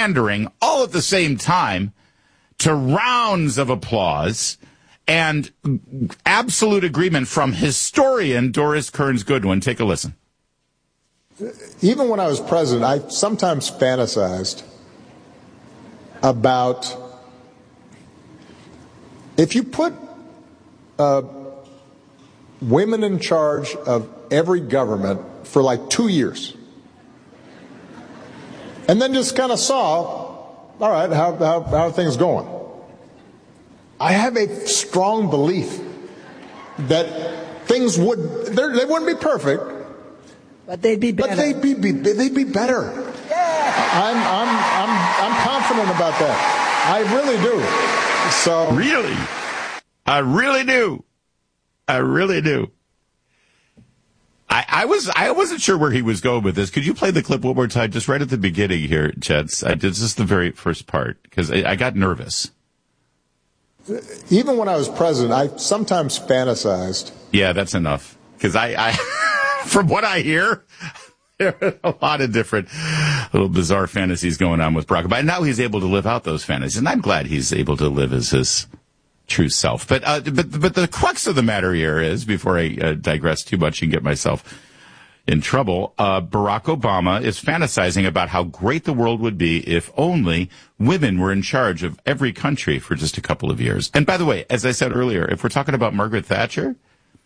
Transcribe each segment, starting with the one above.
pandering all at the same time to rounds of applause and absolute agreement from historian Doris Kearns Goodwin. Take a listen. Even when I was president, I sometimes fantasized about if you put women in charge of every government for like 2 years, and then just kind of saw, all right, how are things going? I have a strong belief that things they wouldn't be perfect, but they'd be better. But they'd be better. Yeah. I'm confident about that. I really do. So really, I really do. I really do. I wasn't sure where he was going with this. Could you play the clip one more time, just right at the beginning here, Jets? This is the very first part because I got nervous. Even when I was president, I sometimes fantasized. Yeah, that's enough. Because I from what I hear, there are a lot of different little bizarre fantasies going on with Barack Obama. Now he's able to live out those fantasies, and I'm glad he's able to live as his true self. But the crux of the matter here is, before I digress too much and get myself in trouble, Barack Obama is fantasizing about how great the world would be if only women were in charge of every country for just a couple of years. And by the way, as I said earlier, if we're talking about Margaret Thatcher,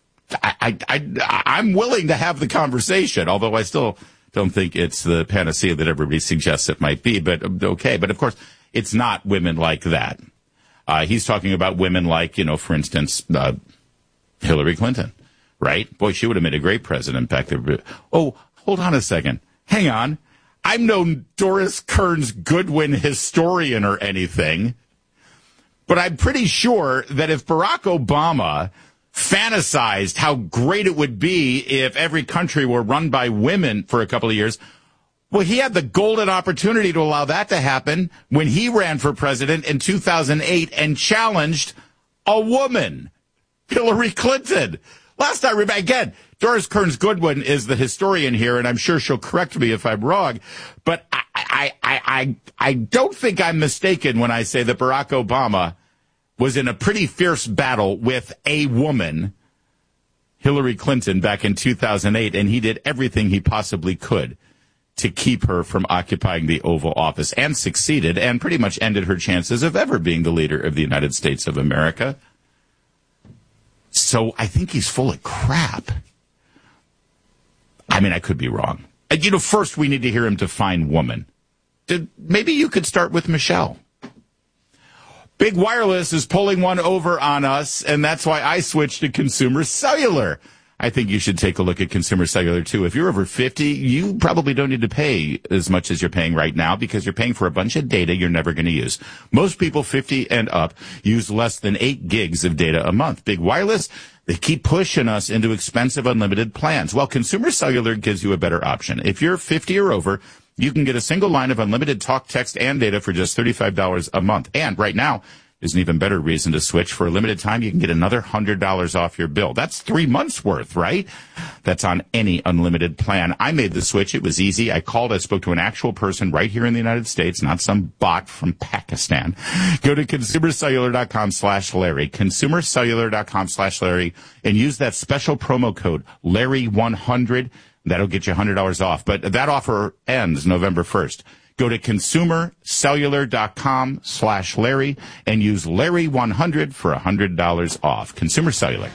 I'm willing to have the conversation, although I still don't think it's the panacea that everybody suggests it might be. But okay. But of course, it's not women like that. He's talking about women like, for instance, Hillary Clinton, right? Boy, she would have made a great president back there. Oh, hold on a second. Hang on. I'm no Doris Kearns Goodwin historian or anything, but I'm pretty sure that if Barack Obama fantasized how great it would be if every country were run by women for a couple of years, well, he had the golden opportunity to allow that to happen when he ran for president in 2008 and challenged a woman, Hillary Clinton. Last I remember, again, Doris Kearns Goodwin is the historian here, and I'm sure she'll correct me if I'm wrong, but I don't think I'm mistaken when I say that Barack Obama was in a pretty fierce battle with a woman, Hillary Clinton, back in 2008, and he did everything he possibly could to keep her from occupying the Oval Office, and succeeded, and pretty much ended her chances of ever being the leader of the United States of America. So I think he's full of crap. I mean, I could be wrong. First we need to hear him define woman. Maybe you could start with Michelle. Big Wireless is pulling one over on us, and that's why I switched to Consumer Cellular. I think you should take a look at Consumer Cellular, too. If you're over 50, you probably don't need to pay as much as you're paying right now because you're paying for a bunch of data you're never going to use. Most people 50 and up use less than 8 gigs of data a month. Big Wireless, they keep pushing us into expensive unlimited plans. Well, Consumer Cellular gives you a better option. If you're 50 or over, you can get a single line of unlimited talk, text, and data for just $35 a month. And right now, there's an even better reason to switch. For a limited time, you can get another $100 off your bill. That's 3 months worth, right? That's on any unlimited plan. I made the switch. It was easy. I spoke to an actual person right here in the United States, not some bot from Pakistan. Go to consumercellular.com/Larry, consumercellular.com/Larry, and use that special promo code Larry100. That'll get you $100 off. But that offer ends November 1st. Go to consumercellular.com/Larry and use Larry100 for $100 off. Consumer Cellular.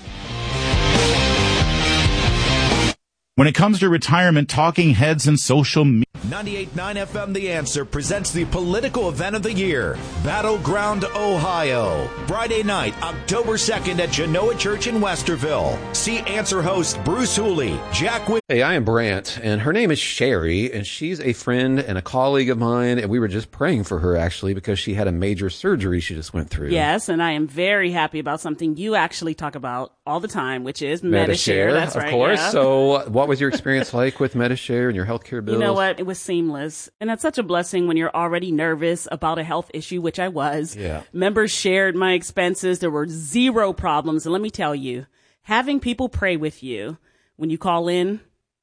When it comes to retirement, talking heads and social media. 98.9 FM The Answer presents the political event of the year, Battleground, Ohio. Friday night, October 2nd at Genoa Church in Westerville. See Answer host Bruce Hooley, Jack Whit. Hey, I am Brant, and her name is Sherry, and she's a friend and a colleague of mine, and we were just praying for her, actually, because she had a major surgery she just went through. Yes, and I am very happy about something you actually talk about all the time, which is Medi-Share. That's right. Of course. Yeah. So what was your experience like with Medi-Share and your healthcare bills? You know what? It was seamless. And that's such a blessing when you're already nervous about a health issue, which I was. Yeah. Members shared my expenses. There were 0 problems. And let me tell you, having people pray with you when you call in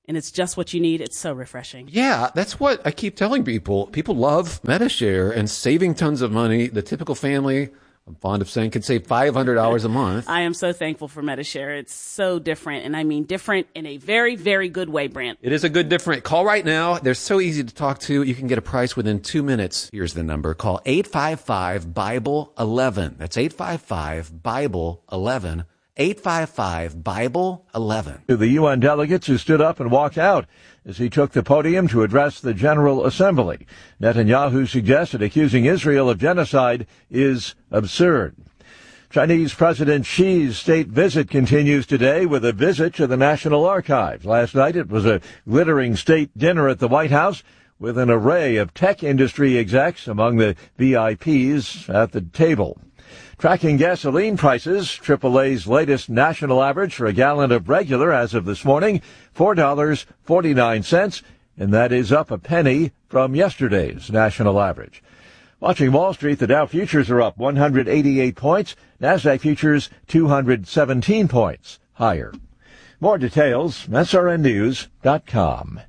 and it's just what you need. It's so refreshing. Yeah, that's what I keep telling people. People love Medi-Share and saving tons of money. The typical family, I'm fond of saying, can save $500 a month. I am so thankful for Medi-Share. It's so different, and I mean different in a very, very good way, Brent. It is a good different. Call right now. They're so easy to talk to. You can get a price within 2 minutes. Here's the number. Call 855-BIBLE-11. That's 855-BIBLE-11. 855-BIBLE-11. To the UN delegates who stood up and walked out as he took the podium to address the General Assembly. Netanyahu suggested accusing Israel of genocide is absurd. Chinese President Xi's state visit continues today with a visit to the National Archives. Last night it was a glittering state dinner at the White House with an array of tech industry execs among the VIPs at the table. Tracking gasoline prices, AAA's latest national average for a gallon of regular as of this morning, $4.49, and that is up a penny from yesterday's national average. Watching Wall Street, the Dow futures are up 188 points, NASDAQ futures 217 points higher. More details, srnnews.com.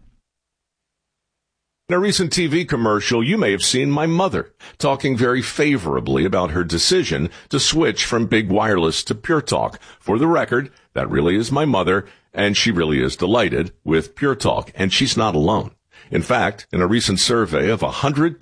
In a recent TV commercial, you may have seen my mother talking very favorably about her decision to switch from big wireless to Pure Talk. For the record, that really is my mother, and she really is delighted with Pure Talk, and she's not alone. In fact, in a recent survey of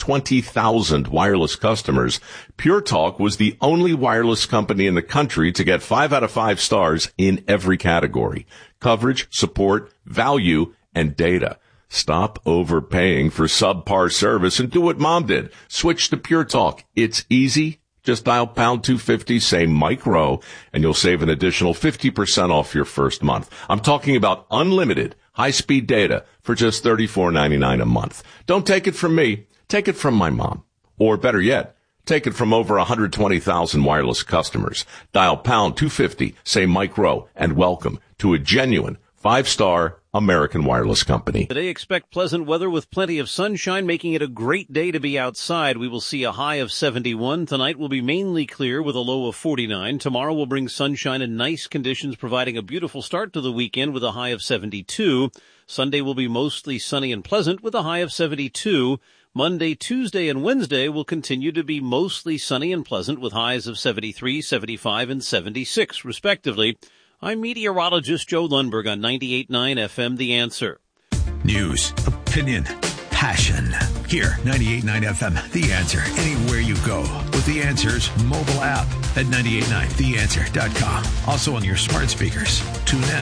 120,000 wireless customers, Pure Talk was the only wireless company in the country to get 5 out of 5 stars in every category: coverage, support, value, and data. Stop overpaying for subpar service and do what Mom did. Switch to Pure Talk. It's easy. Just dial pound 250, say micro, and you'll save an additional 50% off your first month. I'm talking about unlimited high-speed data for just $34.99 a month. Don't take it from me. Take it from my mom. Or better yet, take it from over 120,000 wireless customers. Dial pound 250, say micro, and welcome to a genuine 5-star American wireless company. Today, expect pleasant weather with plenty of sunshine, making it a great day to be outside. We will see a high of 71. Tonight will be mainly clear with a low of 49. Tomorrow will bring sunshine and nice conditions, providing a beautiful start to the weekend with a high of 72. Sunday will be mostly sunny and pleasant with a high of 72. Monday, Tuesday, and Wednesday will continue to be mostly sunny and pleasant with highs of 73, 75, and 76, respectively. I'm meteorologist Joe Lundberg on 98.9 FM, The Answer. News, opinion, passion. Here, 98.9 FM, The Answer. Anywhere you go with The Answer's mobile app at 98.9theanswer.com. Also on your smart speakers. Tune in.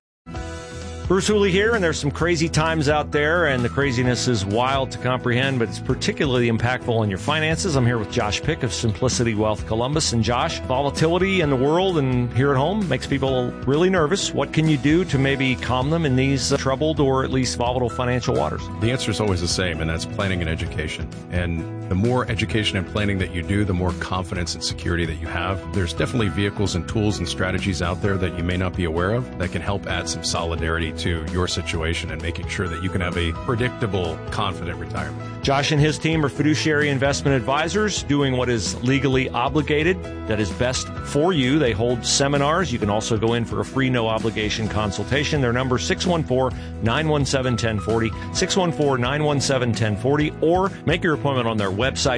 Bruce Hooley here, and there's some crazy times out there, and the craziness is wild to comprehend, but it's particularly impactful on your finances. I'm here with Josh Pick of Simplicity Wealth Columbus. And Josh, volatility in the world and here at home makes people really nervous. What can you do to maybe calm them in these troubled or at least volatile financial waters? The answer is always the same, and that's planning and education. And the more education and planning that you do, the more confidence and security that you have. There's definitely vehicles and tools and strategies out there that you may not be aware of that can help add some solidarity to your situation and making sure that you can have a predictable, confident retirement. Josh and his team are fiduciary investment advisors doing what is legally obligated, that is best for you. They hold seminars. You can also go in for a free, no-obligation consultation. Their number, 614-917-1040, 614-917-1040, or make your appointment on their website,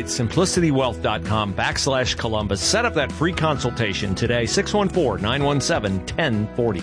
simplicitywealth.com/Columbus. Set up that free consultation today, 614-917-1040.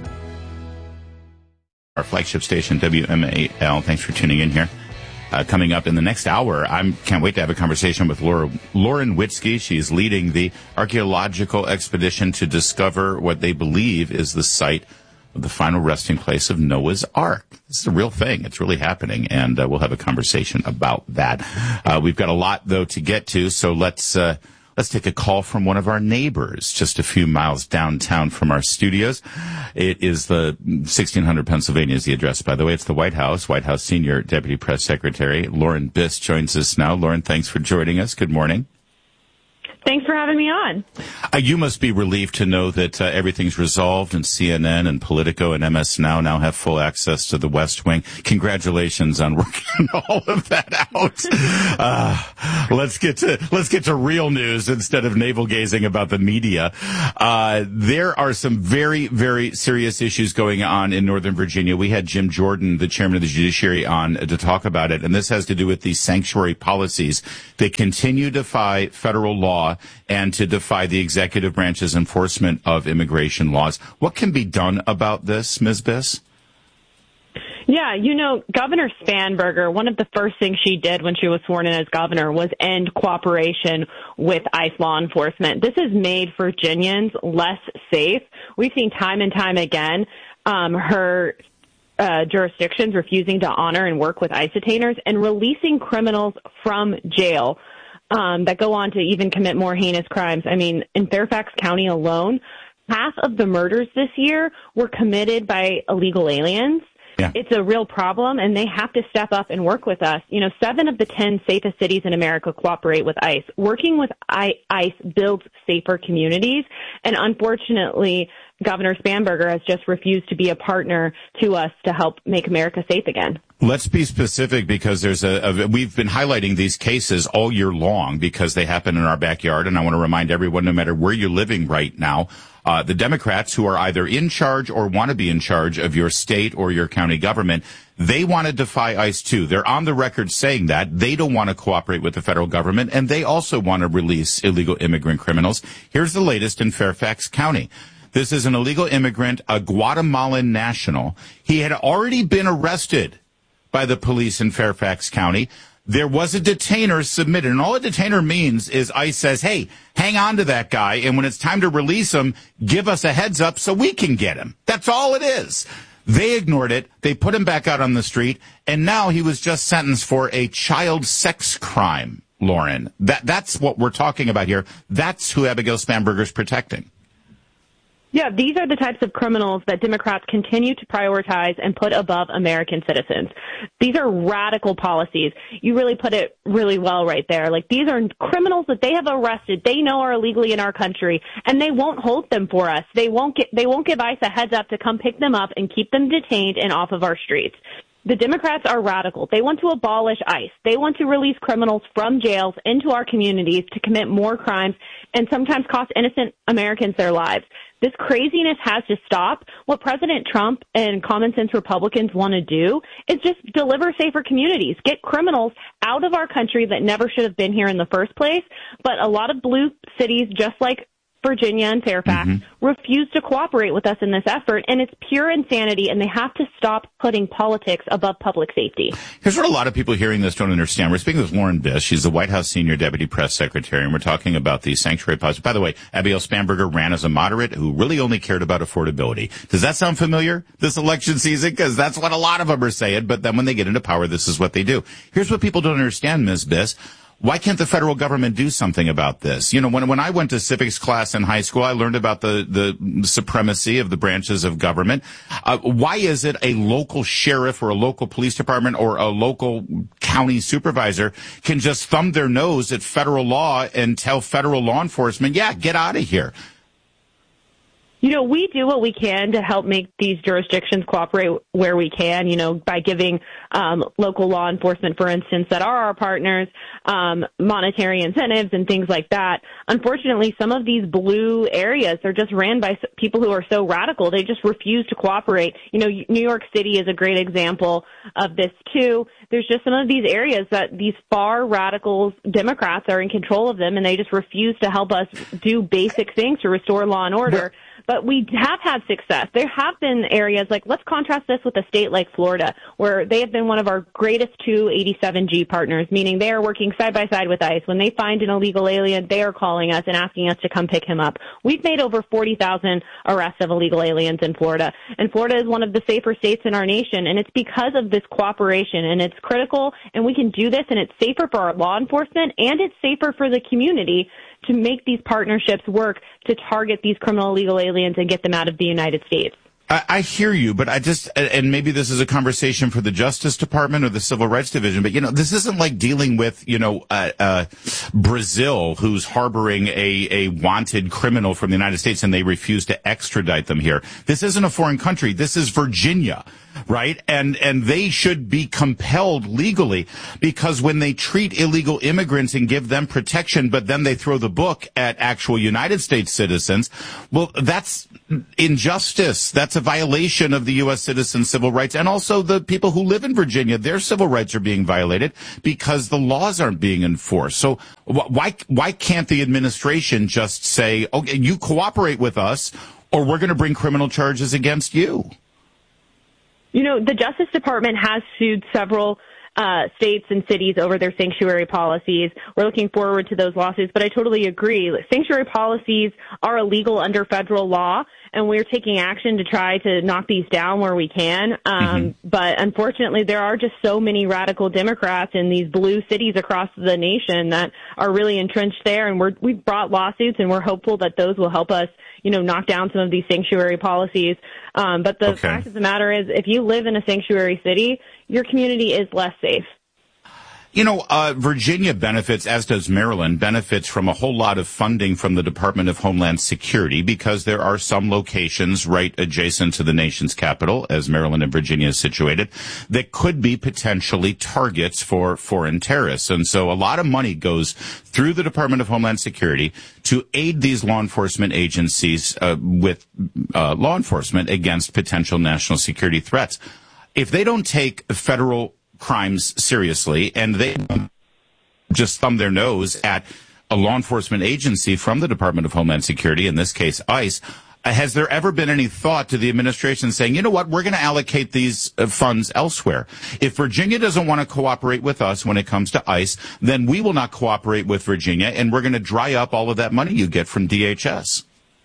Our flagship station, WMAL. Thanks for tuning in here. Coming up in the next hour, I can't wait to have a conversation with Lauren Witzke. She's leading the archaeological expedition to discover what they believe is the site of the final resting place of Noah's Ark. This is a real thing. It's really happening, and we'll have a conversation about that. We've got a lot, though, to get to, so let's take a call from one of our neighbors just a few miles downtown from our studios. It is the 1600 Pennsylvania is the address, by the way. It's the White House. White House Senior Deputy Press Secretary Lauren Biss joins us now. Lauren, thanks for joining us. Good morning. Thanks for having me on. You must be relieved to know that everything's resolved and CNN and Politico and MS now have full access to the West Wing. Congratulations on working all of that out. Let's get to real news instead of navel gazing about the media. There are some very, very serious issues going on in Northern Virginia. We had Jim Jordan, the chairman of the judiciary, on to talk about it, and this has to do with these sanctuary policies that continue to defy federal law and to defy the executive branch's enforcement of immigration laws. What can be done about this, Ms. Biss? Yeah, Governor Spanberger, one of the first things she did when she was sworn in as governor was end cooperation with ICE law enforcement. This has made Virginians less safe. We've seen time and time again her jurisdictions refusing to honor and work with ICE detainers and releasing criminals from jail that go on to even commit more heinous crimes. I mean, in Fairfax County alone, half of the murders this year were committed by illegal aliens. Yeah. It's a real problem, and they have to step up and work with us. 7 of the 10 safest cities in America cooperate with ICE. Working with ICE builds safer communities, and unfortunately, Governor Spanberger has just refused to be a partner to us to help make America safe again. Let's be specific, because we've been highlighting these cases all year long because they happen in our backyard, and I want to remind everyone, no matter where you're living right now, the Democrats who are either in charge or want to be in charge of your state or your county government, they want to defy ICE too. They're on the record saying that. They don't want to cooperate with the federal government, and they also want to release illegal immigrant criminals. Here's the latest in Fairfax County. This is an illegal immigrant, a Guatemalan national. He had already been arrested by the police in Fairfax County. There was a detainer submitted, and all a detainer means is ICE says, hey, hang on to that guy, and when it's time to release him, give us a heads up so we can get him. That's all it is. They ignored it. They put him back out on the street, and now he was just sentenced for a child sex crime, Lauren. That's what we're talking about here. That's who Abigail Spanberger's protecting. Yeah, these are the types of criminals that Democrats continue to prioritize and put above American citizens. These are radical policies. You really put it really well right there. Like, these are criminals that they have arrested, they know are illegally in our country, and they won't hold them for us. They won't give ICE a heads up to come pick them up and keep them detained and off of our streets. The Democrats are radical. They want to abolish ICE. They want to release criminals from jails into our communities to commit more crimes and sometimes cost innocent Americans their lives. This craziness has to stop. What President Trump and common sense Republicans want to do is just deliver safer communities, get criminals out of our country that never should have been here in the first place. But a lot of blue cities, just like Virginia and Fairfax, refuse to cooperate with us in this effort, and it's pure insanity, and they have to stop putting politics above public safety. Here's what a lot of people hearing this don't understand. We're speaking with Lauren Biss. She's the White House Senior Deputy Press Secretary, and we're talking about the sanctuary policy. By the way, Abigail Spanberger ran as a moderate who really only cared about affordability. Does that sound familiar this election season? Because that's what a lot of them are saying, but then when they get into power, this is what they do. Here's what people don't understand, Ms. Biss. Why can't the federal government do something about this? When I went to civics class in high school, I learned about the supremacy of the branches of government. Why is it a local sheriff or a local police department or a local county supervisor can just thumb their nose at federal law and tell federal law enforcement, yeah, get out of here? We do what we can to help make these jurisdictions cooperate where we can, by giving local law enforcement, for instance, that are our partners, monetary incentives and things like that. Unfortunately, some of these blue areas are just ran by people who are so radical. They just refuse to cooperate. New York City is a great example of this, too. There's just some of these areas that these far radical Democrats are in control of them, and they just refuse to help us do basic things to restore law and order. But we have had success. There have been areas let's contrast this with a state like Florida, where they have been one of our greatest 287G partners, meaning they are working side by side with ICE. When they find an illegal alien, they are calling us and asking us to come pick him up. We've made over 40,000 arrests of illegal aliens in Florida, and Florida is one of the safer states in our nation, and it's because of this cooperation, and it's critical, and we can do this, and it's safer for our law enforcement, and it's safer for the community to make these partnerships work to target these criminal illegal aliens and get them out of the United States. I hear you, but and maybe this is a conversation for the Justice Department or the Civil Rights Division, but, this isn't like dealing with, Brazil, who's harboring a wanted criminal from the United States and they refuse to extradite them here. This isn't a foreign country. This is Virginia, right? And they should be compelled legally, because when they treat illegal immigrants and give them protection, but then they throw the book at actual United States citizens, well, that's injustice. That's a violation of the U.S. citizens' civil rights, and also the people who live in Virginia, their civil rights are being violated because the laws aren't being enforced. So why can't the administration just say, okay, you cooperate with us, or we're going to bring criminal charges against you? The Justice Department has sued several states and cities over their sanctuary policies. We're looking forward to those lawsuits, but I totally agree. Sanctuary policies are illegal under federal law, and we're taking action to try to knock these down where we can. But unfortunately, there are just so many radical Democrats in these blue cities across the nation that are really entrenched there, and we've brought lawsuits, and we're hopeful that those will help us knock down some of these sanctuary policies. But the fact of the matter is, if you live in a sanctuary city, your community is less safe. Virginia benefits, as does Maryland, benefits from a whole lot of funding from the Department of Homeland Security, because there are some locations right adjacent to the nation's capital, as Maryland and Virginia is situated, that could be potentially targets for foreign terrorists. And so a lot of money goes through the Department of Homeland Security to aid these law enforcement agencies with law enforcement against potential national security threats. If they don't take federal crimes seriously, and they just thumb their nose at a law enforcement agency from the Department of Homeland Security, in this case ICE, has there ever been any thought to the administration saying, you know what, we're going to allocate these funds elsewhere? If Virginia doesn't want to cooperate with us when it comes to ICE, then we will not cooperate with Virginia, and we're going to dry up all of that money you get from DHS.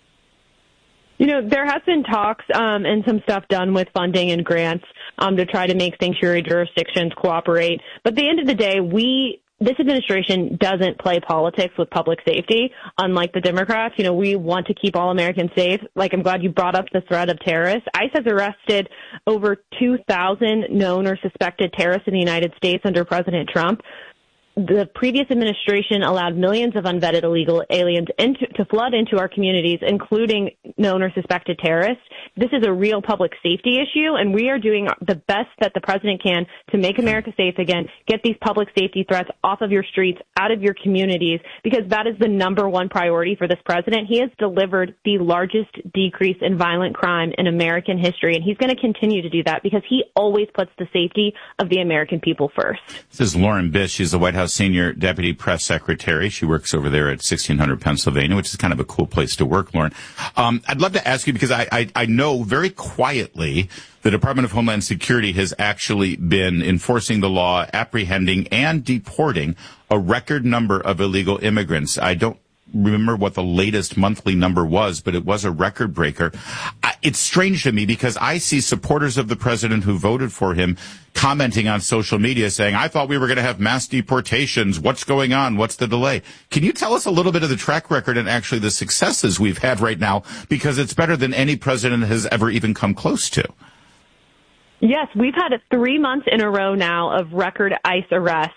There has been talks and some stuff done with funding and grants to try to make sanctuary jurisdictions cooperate. But at the end of the day, this administration doesn't play politics with public safety, unlike the Democrats. We want to keep all Americans safe. I'm glad you brought up the threat of terrorists. ICE has arrested over 2,000 known or suspected terrorists in the United States under President Trump. The previous administration allowed millions of unvetted illegal aliens to flood into our communities, including known or suspected terrorists. This is a real public safety issue, and we are doing the best that the president can to make America safe again, get these public safety threats off of your streets, out of your communities, because that is the number one priority for this president. He has delivered the largest decrease in violent crime in American history, and he's going to continue to do that because he always puts the safety of the American people first. This is Lauren Bish. She's the White House Senior Deputy Press Secretary. She works over there at 1600 Pennsylvania, which is kind of a cool place to work, Lauren. I'd love to ask you, because I know very quietly the Department of Homeland Security has actually been enforcing the law, apprehending and deporting a record number of illegal immigrants. I don't remember what the latest monthly number was, but it was a record breaker. It's strange to me because I see supporters of the president who voted for him commenting on social media saying, I thought we were going to have mass deportations. What's going on? What's the delay? Can you tell us a little bit of the track record and actually the successes we've had right now? Because it's better than any president has ever even come close to. Yes, we've had 3 months in a row now of record ICE arrest.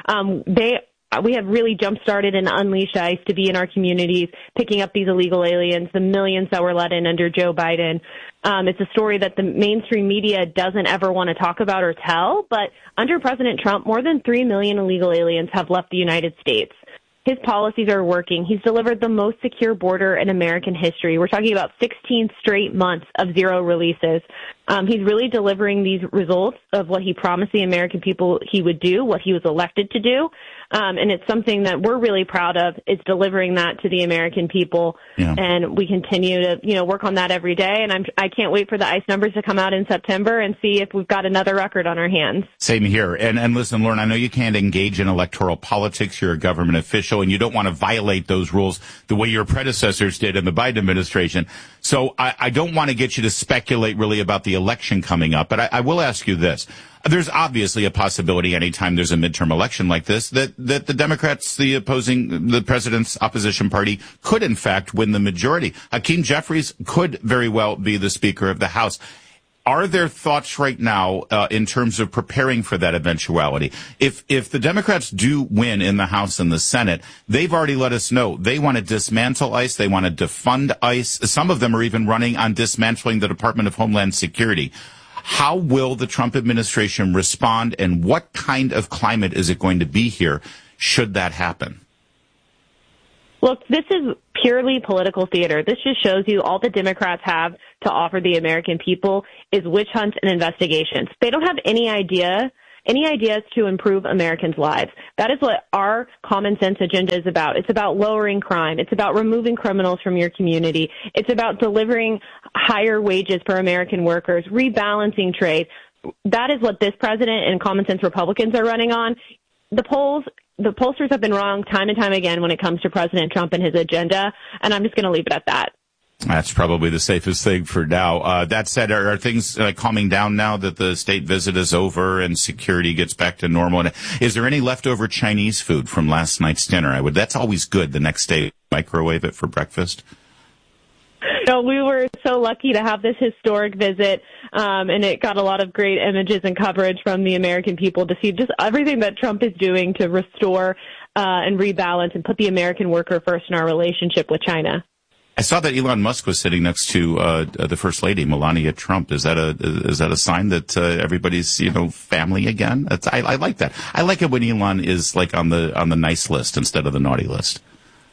We have really jump-started and unleashed ICE to be in our communities, picking up these illegal aliens, the millions that were let in under Joe Biden. It's a story that the mainstream media doesn't ever want to talk about or tell, but under President Trump, more than 3 million illegal aliens have left the United States. His policies are working. He's delivered the most secure border in American history. We're talking about 16 straight months of zero releases. He's really delivering these results of what he promised the American people he would do, what he was elected to do. And it's something that we're really proud of, is delivering that to the American people. Yeah. And we continue to, work on that every day. And I can't wait for the ICE numbers to come out in September and see if we've got another record on our hands. Same here. And listen, Lauren, I know you can't engage in electoral politics. You're a government official and you don't want to violate those rules the way your predecessors did in the Biden administration. So I don't want to get you to speculate really about the the election coming up, but I will ask you this. There's obviously a possibility anytime there's a midterm election like this that the Democrats, the president's opposition party, could in fact win the majority. Hakeem Jeffries could very well be the Speaker of the House. Are there thoughts right now in terms of preparing for that eventuality? If the Democrats do win in the House and the Senate, they've already let us know they want to dismantle ICE. They want to defund ICE. Some of them are even running on dismantling the Department of Homeland Security. How will the Trump administration respond, and what kind of climate is it going to be here should that happen? Look, this is purely political theater. This just shows you all the Democrats have to offer the American people is witch hunts and investigations. They don't have any ideas to improve Americans' lives. That is what our common sense agenda is about. It's about lowering crime. It's about removing criminals from your community. It's about delivering higher wages for American workers, rebalancing trade. That is what this president and common sense Republicans are running on. The pollsters have been wrong time and time again when it comes to President Trump and his agenda, and I'm just going to leave it at that. That's probably the safest thing for now. That said, are things calming down now that the state visit is over and security gets back to normal? And is there any leftover Chinese food from last night's dinner? That's always good the next day. Microwave it for breakfast. No, we were so lucky to have this historic visit, and it got a lot of great images and coverage from the American people to see just everything that Trump is doing to restore and rebalance and put the American worker first in our relationship with China. I saw that Elon Musk was sitting next to the First Lady, Melania Trump. Is that a sign that everybody's family again? I like that. I like it when Elon is like on the nice list instead of the naughty list.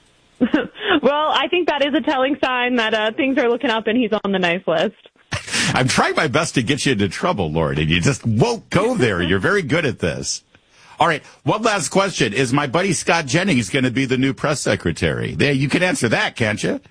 Well, I think that is a telling sign that things are looking up and he's on the nice list. I'm trying my best to get you into trouble, Lord, and you just won't go there. You're very good at this. All right, one last question. Is my buddy Scott Jennings going to be the new press secretary? There, you can answer that, can't you?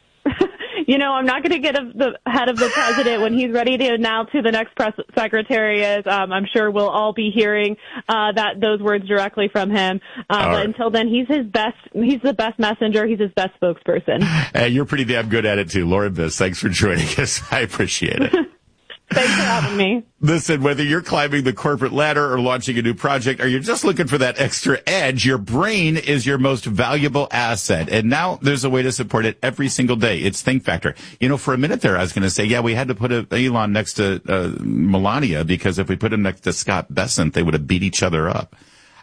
I'm not going to get ahead of the president when he's ready to announce who the next press secretary is. I'm sure we'll all be hearing those words directly from him. But until then, he's the best messenger. He's his best spokesperson. Hey, you're pretty damn good at it too, Lauren Biss. Thanks for joining us. I appreciate it. Thanks for having me. Listen, whether you're climbing the corporate ladder or launching a new project, or you're just looking for that extra edge, your brain is your most valuable asset. And now there's a way to support it every single day. It's Think Factor. For a minute there, I was going to say, yeah, we had to put Elon next to Melania, because if we put him next to Scott Bessent, they would have beat each other up.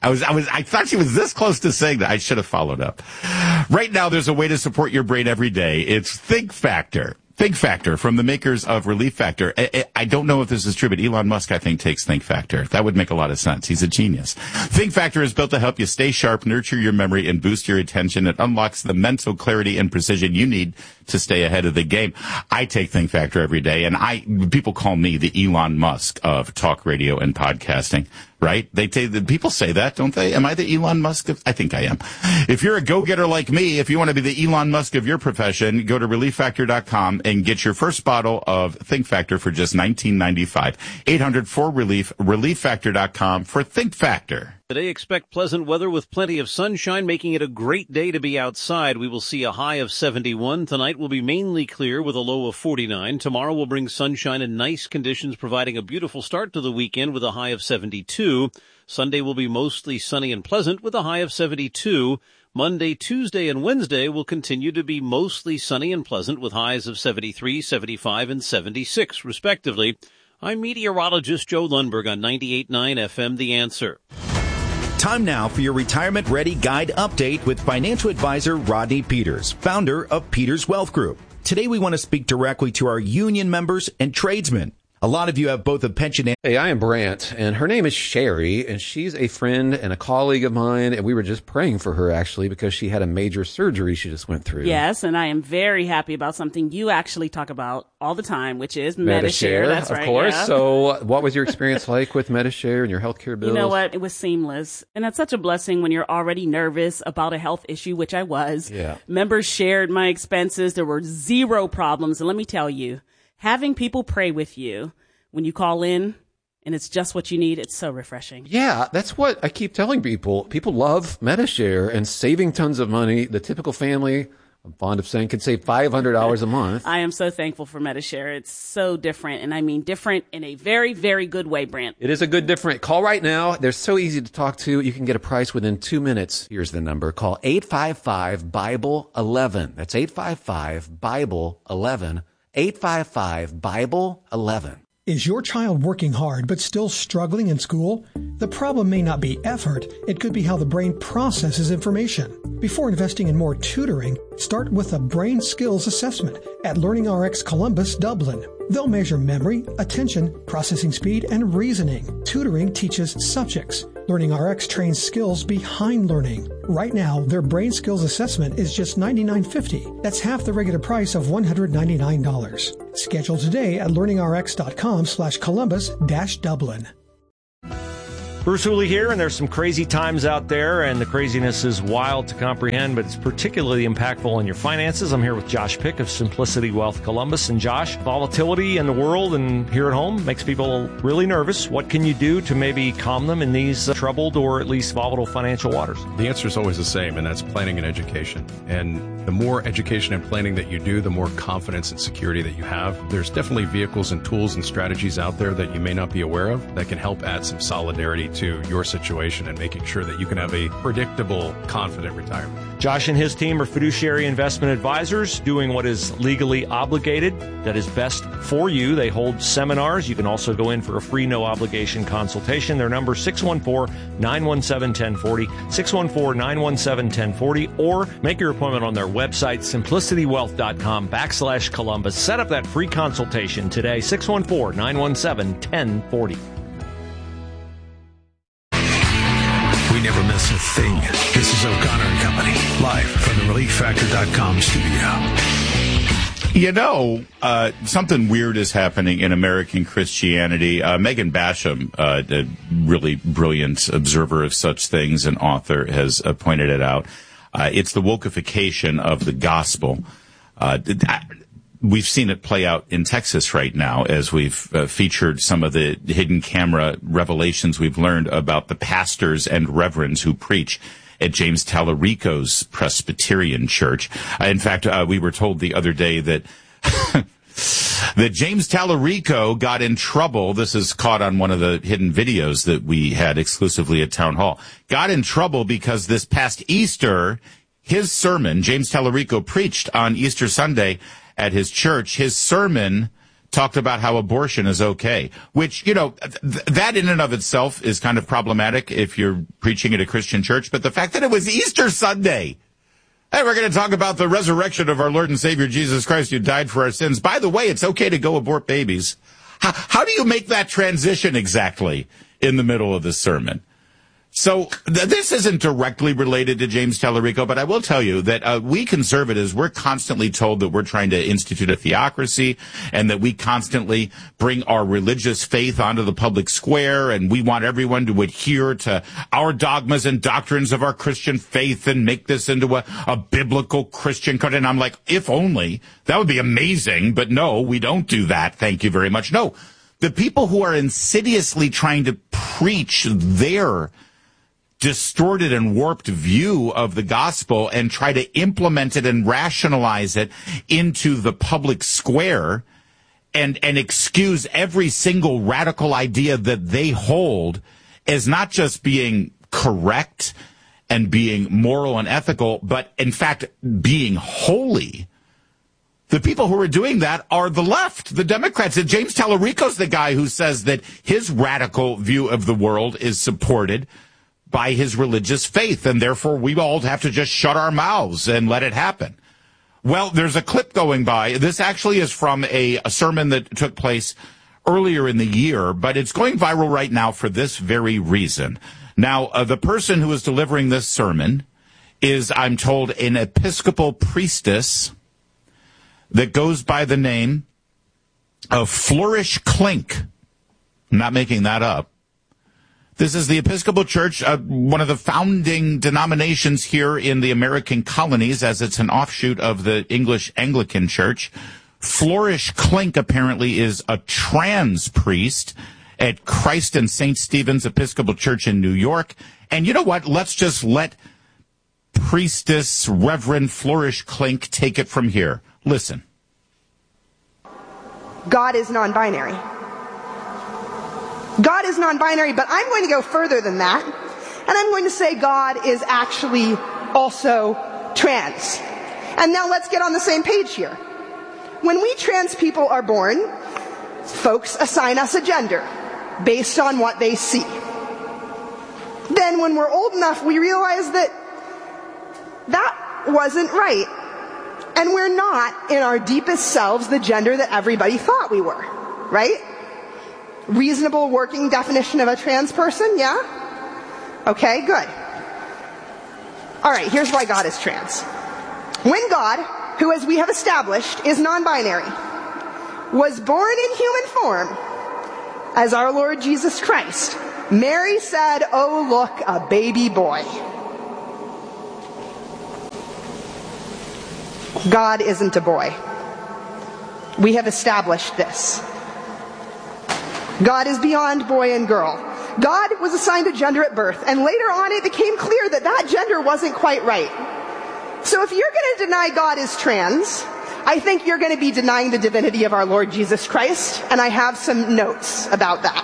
I thought she was this close to saying that. I should have followed up. Right now, there's a way to support your brain every day. It's Think Factor. Think Factor from the makers of Relief Factor. I don't know if this is true, but Elon Musk, I think, takes Think Factor. That would make a lot of sense. He's a genius. Think Factor is built to help you stay sharp, nurture your memory, and boost your attention. It unlocks the mental clarity and precision you need to stay ahead of the game. I take Think Factor every day, and people call me the Elon Musk of talk radio and podcasting. Right? People say that, don't they? Am I the Elon Musk? I think I am. If you're a go-getter like me, if you want to be the Elon Musk of your profession, go to ReliefFactor.com and get your first bottle of Think Factor for just $19.95. 800-4RELIEF, ReliefFactor.com for Think Factor. Today, expect pleasant weather with plenty of sunshine, making it a great day to be outside. We will see a high of 71. Tonight will be mainly clear with a low of 49. Tomorrow will bring sunshine and nice conditions, providing a beautiful start to the weekend with a high of 72. Sunday will be mostly sunny and pleasant with a high of 72. Monday, Tuesday, and Wednesday will continue to be mostly sunny and pleasant with highs of 73, 75, and 76, respectively. I'm meteorologist Joe Lundberg on 98.9 FM, The Answer. Time now for your Retirement Ready Guide update with financial advisor Rodney Peters, founder of Peters Wealth Group. Today we want to speak directly to our union members and tradesmen. A lot of you have both a pension and... Hey, I am Brant, and her name is Sherry, and she's a friend and a colleague of mine, and we were just praying for her, actually, because she had a major surgery she just went through. Yes, and I am very happy about something you actually talk about all the time, which is Medi-Share. That's right, of course. Yeah. So what was your experience like with Medi-Share and your healthcare bills? You know what? It was seamless. And that's such a blessing when you're already nervous about a health issue, which I was. Yeah. Members shared my expenses. There were zero problems. And let me tell you, having people pray with you when you call in and it's just what you need, it's so refreshing. Yeah, that's what I keep telling people. People love Medi-Share and saving tons of money. The typical family I'm fond of saying, can save $500 a month. I am so thankful for Medi-Share. It's so different, and I mean different in a very, very good way, Brent. It is a good different. Call right now. They're so easy to talk to. You can get a price within 2 minutes. Here's the number. Call 855-BIBLE-11. That's 855-BIBLE-11. 855-BIBLE-11. Is your child working hard but still struggling in school? The problem may not be effort. It could be how the brain processes information. Before investing in more tutoring, start with a brain skills assessment at LearningRx Columbus, Dublin. They'll measure memory, attention, processing speed, and reasoning. Tutoring teaches subjects. LearningRx trains skills behind learning. Right now, their brain skills assessment is just $99.50. That's half the regular price of $199. Schedule today at learningrx.com/Columbus-Dublin. Bruce Hooley here, and there's some crazy times out there, and the craziness is wild to comprehend, but it's particularly impactful on your finances. I'm here with Josh Pick of Simplicity Wealth Columbus. And Josh, volatility in the world and here at home makes people really nervous. What can you do to maybe calm them in these troubled or at least volatile financial waters? The answer is always the same, and that's planning and education. And the more education and planning that you do, the more confidence and security that you have. There's definitely vehicles and tools and strategies out there that you may not be aware of that can help add some solidarity to your situation and making sure that you can have a predictable, confident retirement. Josh and his team are fiduciary investment advisors doing what is legally obligated that is best for you. They hold seminars. You can also go in for a free, no obligation consultation. Their number 614-917-1040, 614-917-1040, or make your appointment on their website, simplicitywealth.com/Columbus. Set up that free consultation today, 614-917-1040. We never miss a thing. This is O'Connor and Company, live from the ReliefFactor.com studio. You know, something weird is happening in American Christianity. Megan Basham, a really brilliant observer of such things and author, has pointed it out. It's the wokeification of the gospel. We've seen it play out in Texas right now as we've featured some of the hidden camera revelations we've learned about the pastors and reverends who preach at James Tallarico's Presbyterian Church. In fact, we were told the other day that that James Tallarico got in trouble. This is caught on one of the hidden videos that we had exclusively at Town Hall. Got in trouble because this past Easter, his sermon, James Tallarico preached on Easter Sunday at his church. His sermon talked about how abortion is okay, which, you know, that in and of itself is kind of problematic if you're preaching at a Christian church. But the fact that it was Easter Sunday, hey, we're going to talk about the resurrection of our Lord and Savior Jesus Christ, who died for our sins. By the way, it's okay to go abort babies. How do you make that transition exactly in the middle of the sermon? So this isn't directly related to James Tallarico, but I will tell you that we conservatives, we're constantly told that we're trying to institute a theocracy and that we constantly bring our religious faith onto the public square, and we want everyone to adhere to our dogmas and doctrines of our Christian faith and make this into a biblical Christian country. And I'm like, if only. That would be amazing. But no, we don't do that. Thank you very much. No, the people who are insidiously trying to preach their distorted and warped view of the gospel and try to implement it and rationalize it into the public square and excuse every single radical idea that they hold as not just being correct and being moral and ethical, but in fact being holy. The people who are doing that are the left, the Democrats. And James Tallarico's the guy who says that his radical view of the world is supported by his religious faith, and therefore we all have to just shut our mouths and let it happen. Well, there's a clip going by. This actually is from a sermon that took place earlier in the year, but it's going viral right now for this very reason. Now, the person who is delivering this sermon is, I'm told, an Episcopal priestess that goes by the name of Flourish Klink. I'm not making that up. This is the Episcopal Church, one of the founding denominations here in the American colonies, as it's an offshoot of the English Anglican Church. Flourish Klink apparently is a trans priest at Christ and St. Stephen's Episcopal Church in New York. And you know what? Let's just let Priestess Reverend Flourish Klink take it from here. Listen. God is non-binary. God is non-binary, but I'm going to go further than that, and I'm going to say God is actually also trans. And now let's get on the same page here. When we trans people are born, folks assign us a gender based on what they see. Then when we're old enough, we realize that that wasn't right. And we're not, in our deepest selves, the gender that everybody thought we were. Right? Reasonable working definition of a trans person, yeah? Okay, good. Alright, here's why God is trans. When God, who as we have established is non-binary, was born in human form as our Lord Jesus Christ, Mary said, "Oh look, a baby boy." God isn't a boy. We have established this. God is beyond boy and girl. God was assigned a gender at birth, and later on it became clear that that gender wasn't quite right. So if you're going to deny God is trans, I think you're going to be denying the divinity of our Lord Jesus Christ, and I have some notes about that.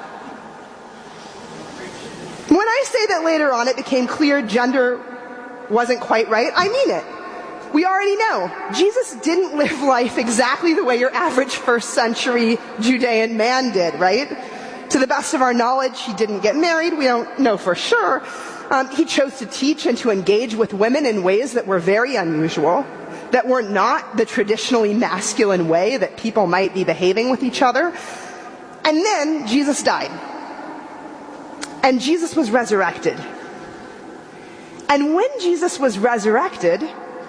When I say that later on it became clear gender wasn't quite right, I mean it. We already know Jesus didn't live life exactly the way your average first century Judean man did, right? To the best of our knowledge, he didn't get married. We don't know for sure. He chose to teach and to engage with women in ways that were very unusual, that were not the traditionally masculine way that people might be behaving with each other. And then Jesus died. And Jesus was resurrected. And when Jesus was resurrected,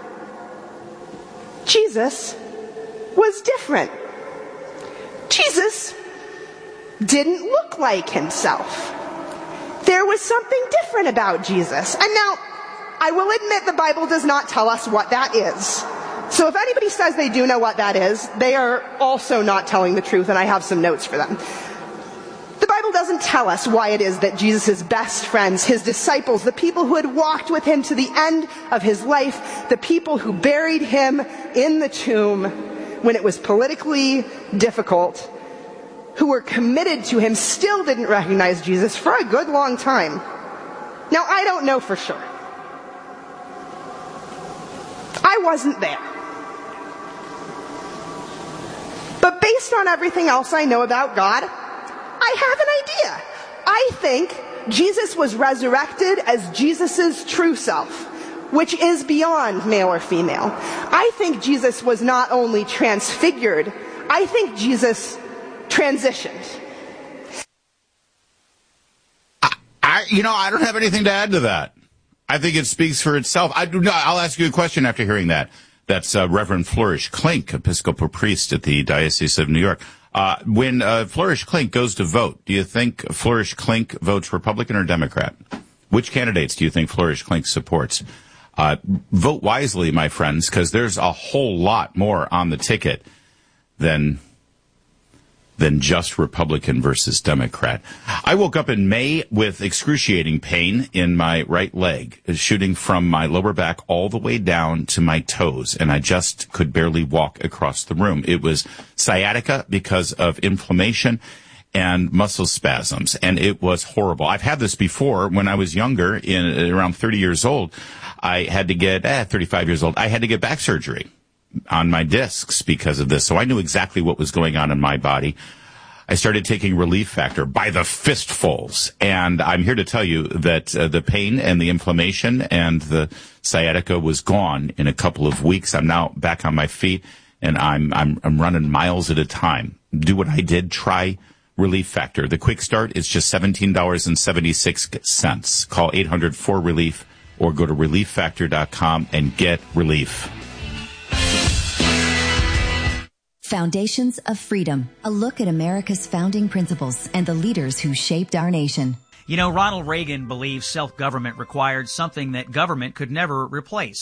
Jesus was different. Jesus didn't look like himself. There was something different about Jesus. And now, I will admit the Bible does not tell us what that is. So if anybody says they do know what that is, they are also not telling the truth, and I have some notes for them. The Bible doesn't tell us why it is that Jesus' best friends, his disciples, the people who had walked with him to the end of his life, the people who buried him in the tomb when it was politically difficult, who were committed to him, still didn't recognize Jesus for a good long time. Now, I don't know for sure. I wasn't there. But based on everything else I know about God, I have an idea. I think Jesus was resurrected as Jesus' true self, which is beyond male or female. I think Jesus was not only transfigured, I think Jesus transitioned. I don't have anything to add to that. I think it speaks for itself. I'll ask you a question after hearing that. That's Reverend Flourish Klink, Episcopal priest at the Diocese of New York. When Flourish Klink goes to vote, do you think Flourish Klink votes Republican or Democrat? Which candidates do you think Flourish Klink supports? Vote wisely, my friends, because there's a whole lot more on the ticket than just Republican versus Democrat. I woke up in May with excruciating pain in my right leg, shooting from my lower back all the way down to my toes, and I just could barely walk across the room. It was sciatica because of inflammation and muscle spasms, and it was horrible. I've had this before when I was younger, around 30 years old. I had to get, 35 years old, I had to get back surgery on my discs because of this. So I knew exactly what was going on in my body. I started taking Relief Factor by the fistfuls. And I'm here to tell you that the pain and the inflammation and the sciatica was gone in a couple of weeks. I'm now back on my feet and I'm running miles at a time. Do what I did. Try Relief Factor. The quick start is just $17.76. Call 800-4RELIEF or go to relieffactor.com and get relief. Foundations of Freedom, a look at America's founding principles and the leaders who shaped our nation. You know, Ronald Reagan believed self-government required something that government could never replace: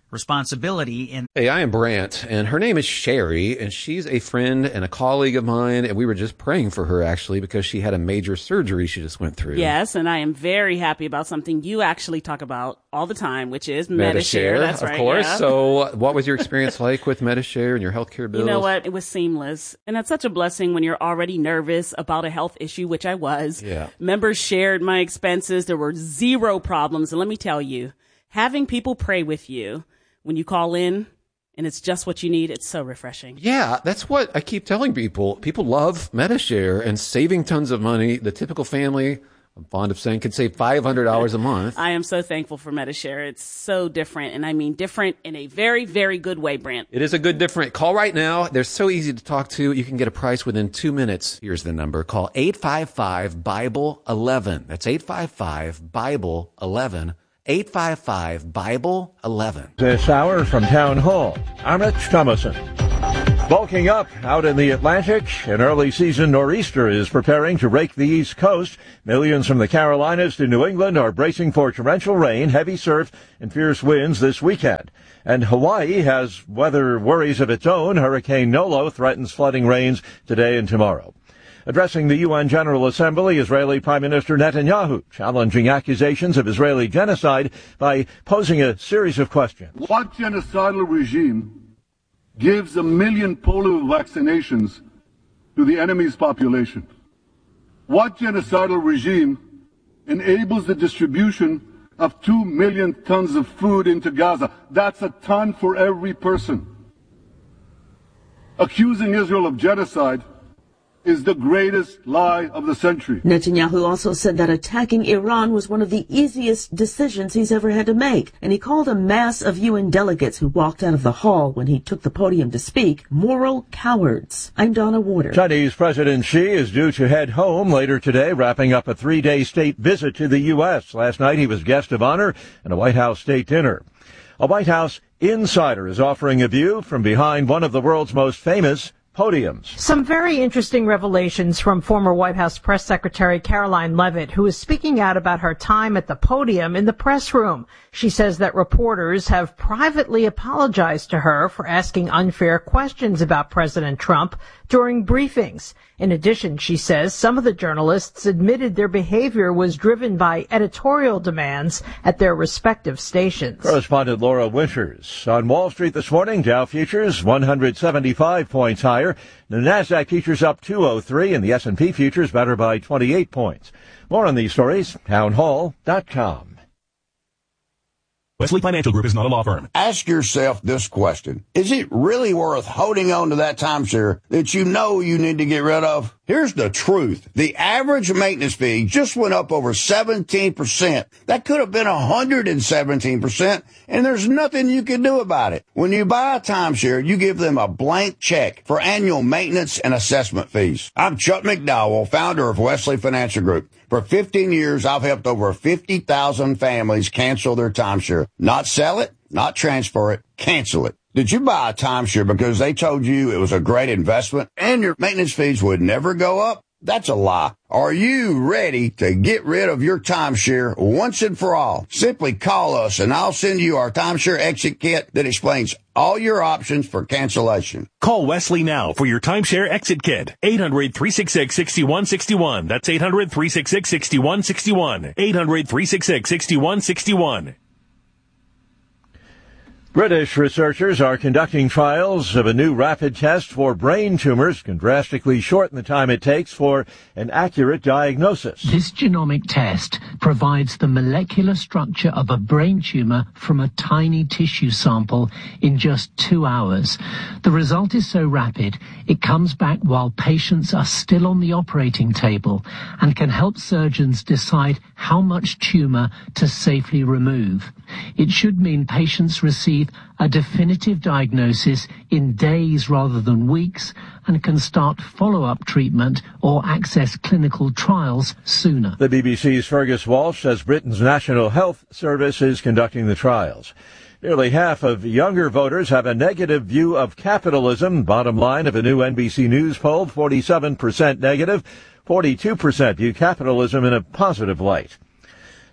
responsibility. Hey, I am Brant, and her name is Sherry, and she's a friend and a colleague of mine, and we were just praying for her, actually, because she had a major surgery she just went through. Yes, and I am very happy about something you actually talk about all the time, which is Medi-Share. That's right. Of course. Yeah. So what was your experience like with Medi-Share and your healthcare bills? You know what? It was seamless. And that's such a blessing when you're already nervous about a health issue, which I was. Yeah. Members shared my expenses. There were zero problems. And let me tell you, having people pray with you when you call in and it's just what you need, it's so refreshing. Yeah, that's what I keep telling people. People love Medi-Share and saving tons of money. The typical family, I'm fond of saying, can save $500 a month. I am so thankful for Medi-Share. It's so different, and I mean different in a very, very good way, Brant. It is a good different. Call right now. They're so easy to talk to. You can get a price within 2 minutes. Here's the number. Call 855-BIBLE-11. That's 855-BIBLE-11. 855-BIBLE-11. This hour from Town Hall, I'm Rich Thomason. Bulking up out in the Atlantic, an early season nor'easter is preparing to rake the East Coast. Millions from the Carolinas to New England are bracing for torrential rain, heavy surf, and fierce winds this weekend. And Hawaii has weather worries of its own. Hurricane Nolo threatens flooding rains today and tomorrow. Addressing the UN General Assembly, Israeli Prime Minister Netanyahu challenging accusations of Israeli genocide by posing a series of questions. What genocidal regime gives 1 million polio vaccinations to the enemy's population? What genocidal regime enables the distribution of 2 million tons of food into Gaza? That's a ton for every person. Accusing Israel of genocide is the greatest lie of the century. Netanyahu also said that attacking Iran was one of the easiest decisions he's ever had to make, and he called a mass of UN delegates who walked out of the hall when he took the podium to speak moral cowards. I'm Donna Warder. Chinese President Xi is due to head home later today, wrapping up a 3-day state visit to the U.S. Last night he was guest of honor at a White House state dinner. A White House insider is offering a view from behind one of the world's most famous podiums. Some very interesting revelations from former White House Press Secretary Caroline Leavitt, who is speaking out about her time at the podium in the press room. She says that reporters have privately apologized to her for asking unfair questions about President Trump during briefings. In addition, she says some of the journalists admitted their behavior was driven by editorial demands at their respective stations. Correspondent Laura Winters. On Wall Street this morning, Dow futures 175 points higher. The Nasdaq futures up 203 and the S&P futures better by 28 points. More on these stories, townhall.com. Wesley Financial Group is not a law firm. Ask yourself this question. Is it really worth holding on to that timeshare that you know you need to get rid of? Here's the truth. The average maintenance fee just went up over 17%. That could have been 117%, and there's nothing you can do about it. When you buy a timeshare, you give them a blank check for annual maintenance and assessment fees. I'm Chuck McDowell, founder of Wesley Financial Group. For 15 years, I've helped over 50,000 families cancel their timeshare. Not sell it, not transfer it, cancel it. Did you buy a timeshare because they told you it was a great investment and your maintenance fees would never go up? That's a lie. Are you ready to get rid of your timeshare once and for all? Simply call us and I'll send you our timeshare exit kit that explains all your options for cancellation. Call Wesley now for your timeshare exit kit. 800-366-6161. That's 800-366-6161. 800-366-6161. British researchers are conducting trials of a new rapid test for brain tumors, can drastically shorten the time it takes for an accurate diagnosis. This genomic test provides the molecular structure of a brain tumor from a tiny tissue sample in just 2 hours. The result is so rapid, it comes back while patients are still on the operating table and can help surgeons decide how much tumor to safely remove. It should mean patients receive a definitive diagnosis in days rather than weeks and can start follow-up treatment or access clinical trials sooner. The BBC's Fergus Walsh says Britain's National Health Service is conducting the trials. Nearly half of younger voters have a negative view of capitalism. Bottom line of a new NBC News poll, 47% negative, 42% view capitalism in a positive light.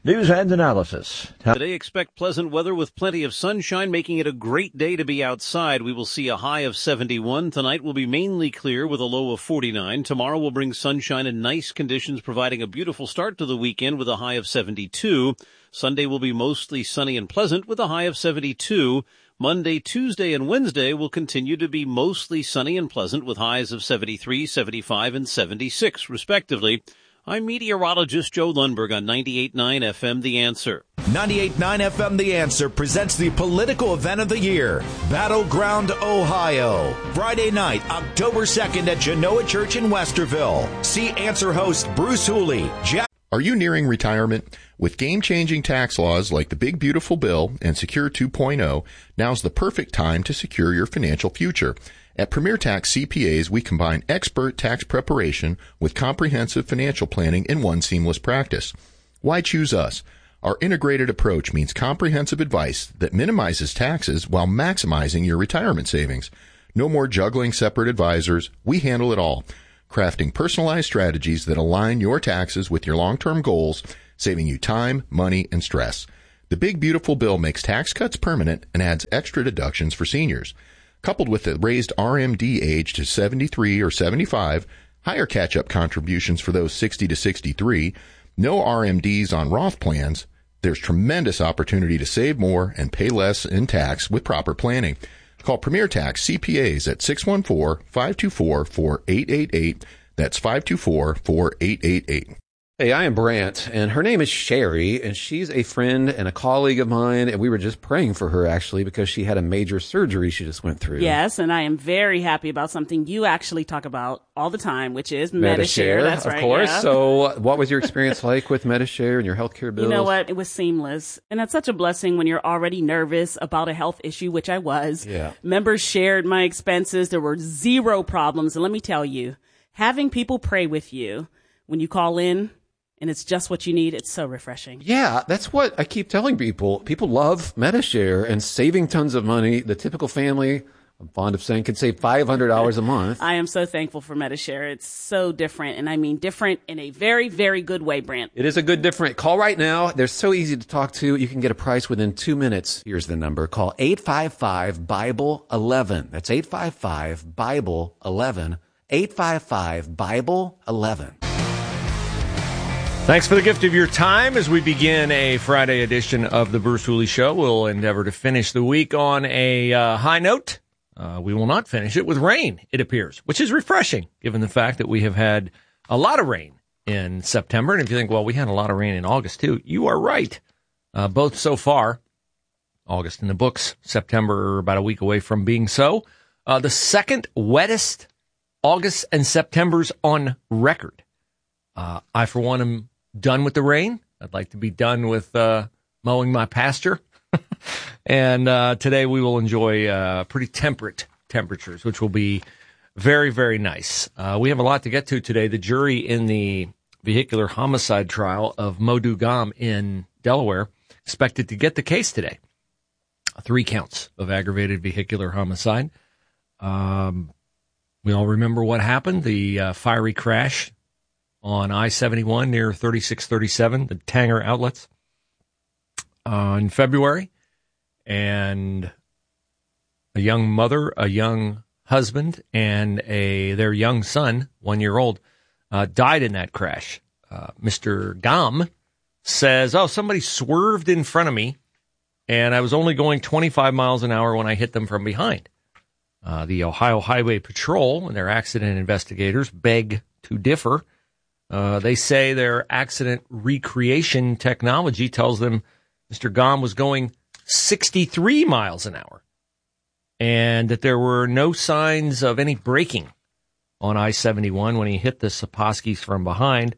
News and analysis. Today, expect pleasant weather with plenty of sunshine, making it a great day to be outside. We will see a high of 71. Tonight will be mainly clear with a low of 49. Tomorrow will bring sunshine and nice conditions, providing a beautiful start to the weekend with a high of 72. Sunday will be mostly sunny and pleasant with a high of 72. Monday, Tuesday, and Wednesday will continue to be mostly sunny and pleasant with highs of 73, 75, and 76, respectively. I'm meteorologist Joe Lundberg on 98.9 FM The Answer. 98.9 FM The Answer presents the political event of the year, Battleground, Ohio. Friday night, October 2nd at Genoa Church in Westerville. See Answer host Bruce Hooley. Are you nearing retirement? With game-changing tax laws like the Big Beautiful Bill and Secure 2.0, now's the perfect time to secure your financial future. At Premier Tax CPAs, we combine expert tax preparation with comprehensive financial planning in one seamless practice. Why choose us? Our integrated approach means comprehensive advice that minimizes taxes while maximizing your retirement savings. No more juggling separate advisors. We handle it all, crafting personalized strategies that align your taxes with your long-term goals, saving you time, money, and stress. The Big Beautiful Bill makes tax cuts permanent and adds extra deductions for seniors. Coupled with the raised RMD age to 73 or 75, higher catch-up contributions for those 60 to 63, no RMDs on Roth plans, there's tremendous opportunity to save more and pay less in tax with proper planning. Call Premier Tax CPAs at 614-524-4888. That's 524-4888. Hey, I am Brant, and her name is Sherry, and she's a friend and a colleague of mine, and we were just praying for her, actually, because she had a major surgery she just went through. Yes, and I am very happy about something you actually talk about all the time, which is Medi-Share. That's right, of course. Yeah. So what was your experience like with Medi-Share and your healthcare bills? You know what? It was seamless. And that's such a blessing when you're already nervous about a health issue, which I was. Yeah. Members shared my expenses. There were zero problems. And let me tell you, having people pray with you when you call in, and it's just what you need, it's so refreshing. Yeah, that's what I keep telling people. People love Medi-Share and saving tons of money. The typical family, I'm fond of saying, can save $500 a month. I am so thankful for Medi-Share. It's so different, and I mean different in a very, very good way, Brant. It is a good different. Call right now. They're so easy to talk to. You can get a price within 2 minutes. Here's the number. Call 855-BIBLE-11. That's 855-BIBLE-11. 855-BIBLE-11. Thanks for the gift of your time as we begin a Friday edition of the Bruce Hooley Show. We'll endeavor to finish the week on a high note. We will not finish it with rain, it appears, which is refreshing given the fact that we have had a lot of rain in September. And if you think, well, we had a lot of rain in August too, you are right. Both so far, August in the books, September about a week away from being so. The second wettest August and Septembers on record. I, for one, am done with the rain. I'd like to be done with mowing my pasture. And today we will enjoy pretty temperate temperatures, which will be very, very nice. We have a lot to get to today. The jury in the vehicular homicide trial of Modou Gam in Delaware expected to get the case today. 3 counts of aggravated vehicular homicide. We all remember what happened, the fiery crash on I-71 near 3637, the Tanger outlets, in February. And a young mother, a young husband, and their young son, 1-year-old, died in that crash. Mr. Gam says, somebody swerved in front of me, and I was only going 25 miles an hour when I hit them from behind. The Ohio Highway Patrol and their accident investigators beg to differ. They say their accident recreation technology tells them Mr. Gam was going 63 miles an hour and that there were no signs of any braking on I-71 when he hit the Saposkis from behind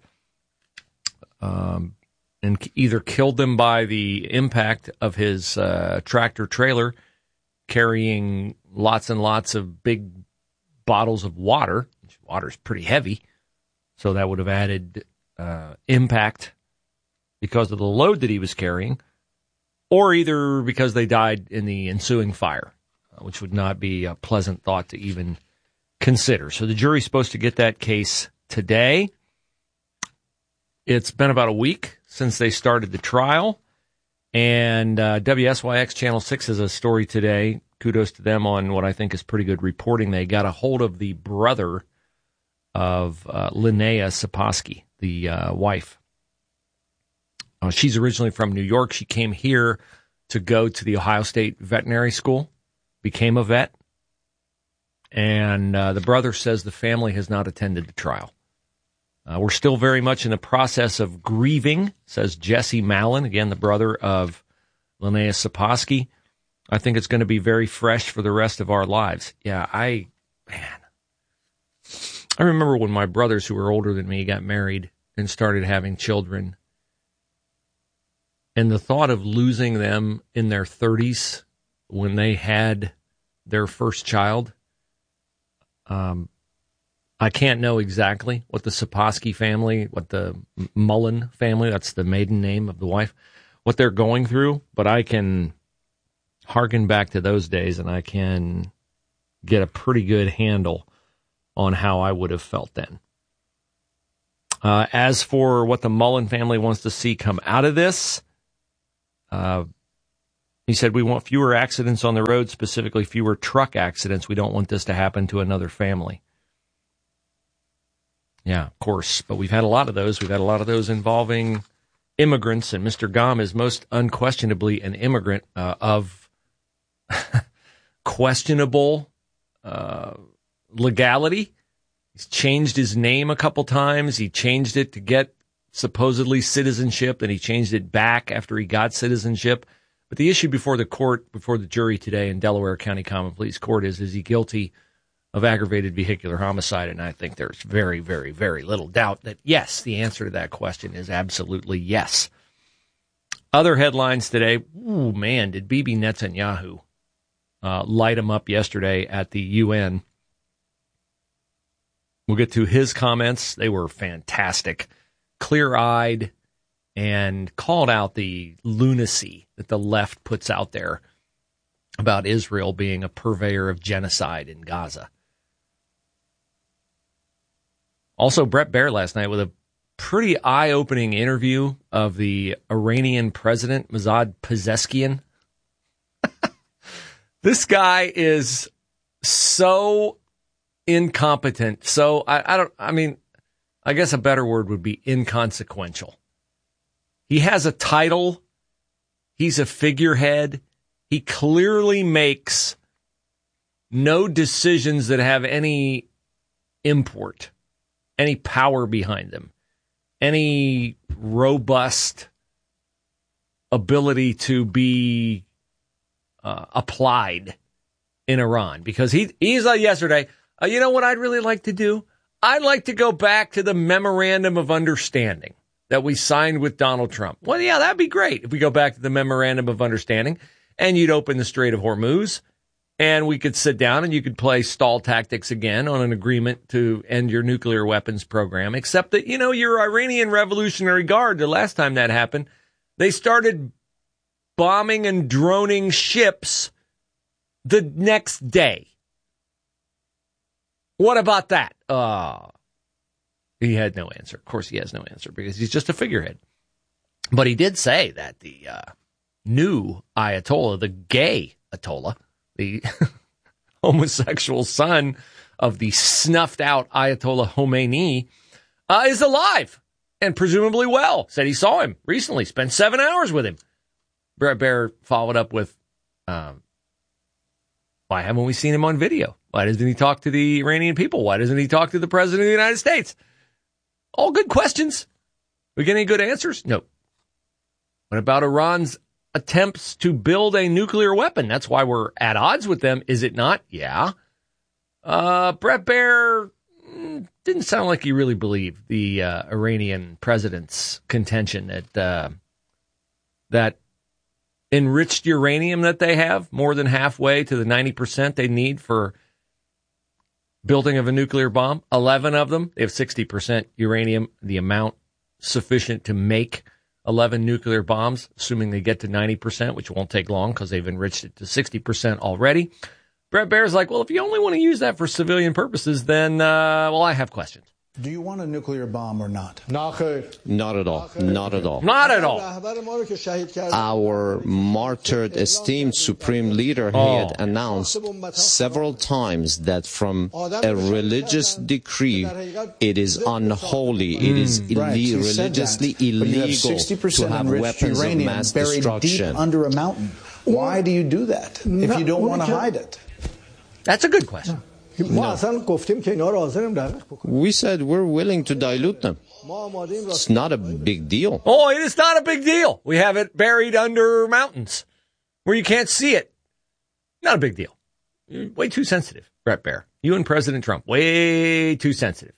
and either killed them by the impact of his tractor trailer carrying lots and lots of big bottles of water. Water's pretty heavy. So that would have added impact because of the load that he was carrying, or either because they died in the ensuing fire, which would not be a pleasant thought to even consider. So the jury's supposed to get that case today. It's been about a week since they started the trial, and WSYX Channel 6 has a story today. Kudos to them on what I think is pretty good reporting. They got a hold of the brother of Linnea Saposky, the wife. She's originally from New York. She came here to go to the Ohio State Veterinary School, became a vet, and the brother says the family has not attended the trial. We're still very much in the process of grieving, says Jesse Mallon, again, the brother of Linnea Saposky. I think it's going to be very fresh for the rest of our lives. Yeah, I remember when my brothers who were older than me got married and started having children. And the thought of losing them in their 30s when they had their first child, I can't know exactly what the Saposky family, what the Mullen family, that's the maiden name of the wife, what they're going through, but I can harken back to those days and I can get a pretty good handle on how I would have felt then. As for what the Mullen family wants to see come out of this, he said, we want fewer accidents on the road, specifically fewer truck accidents. We don't want this to happen to another family. Yeah, of course, but we've had a lot of those. We've had a lot of those involving immigrants, and Mr. Gom is most unquestionably an immigrant of questionable legality. He's changed his name a couple times. He changed it to get supposedly citizenship, and he changed it back after he got citizenship. But the issue before the court, before the jury today in Delaware County Common Pleas Court is he guilty of aggravated vehicular homicide? And I think there's very, very, very little doubt that, yes, the answer to that question is absolutely yes. Other headlines today. Ooh, man, did Bibi Netanyahu light him up yesterday at the UN. We'll get to his comments. They were fantastic, clear-eyed, and called out the lunacy that the left puts out there about Israel being a purveyor of genocide in Gaza. Also, Bret Baier last night with a pretty eye-opening interview of the Iranian president, Mossad Pezeshkian. This guy is so incompetent. So I guess a better word would be inconsequential. He has a title. He's a figurehead. He clearly makes no decisions that have any import, any power behind them, any robust ability to be applied in Iran. Because he's like yesterday, you know what I'd really like to do? I'd like to go back to the memorandum of understanding that we signed with Donald Trump. Well, yeah, that'd be great if we go back to the memorandum of understanding and you'd open the Strait of Hormuz and we could sit down and you could play stall tactics again on an agreement to end your nuclear weapons program. Except that, your Iranian Revolutionary Guard, the last time that happened, they started bombing and droning ships the next day. What about that? He had no answer. Of course, he has no answer because he's just a figurehead. But he did say that the new Ayatollah, the gay Ayatollah, the homosexual son of the snuffed out Ayatollah Khomeini, is alive and presumably well. Said he saw him recently, spent 7 hours with him. Bret Baier followed up with, why haven't we seen him on video? Why doesn't he talk to the Iranian people? Why doesn't he talk to the president of the United States? All good questions. We get any good answers? No. What about Iran's attempts to build a nuclear weapon? That's why we're at odds with them, is it not? Yeah. Bret Baier didn't sound like he really believed the Iranian president's contention that enriched uranium that they have, more than halfway to the 90% they need for building of a nuclear bomb. 11 of them, they have 60% uranium, the amount sufficient to make 11 nuclear bombs, assuming they get to 90%, which won't take long because they've enriched it to 60% already. Bret Baier's like, well, if you only want to use that for civilian purposes, then, I have questions. Do you want a nuclear bomb or not? Not at all. Not at all. Not at all. Our martyred esteemed supreme leader, he had announced several times that from a religious decree, it is unholy, it is religiously illegal to have weapons of mass destruction. Deep under a mountain. Why do you do that if you don't want to hide it? That's a good question. No. We said we're willing to dilute them. It's not a big deal. Oh, it is not a big deal. We have it buried under mountains where you can't see it. Not a big deal. You're way too sensitive, Brett Baer. You and President Trump, way too sensitive.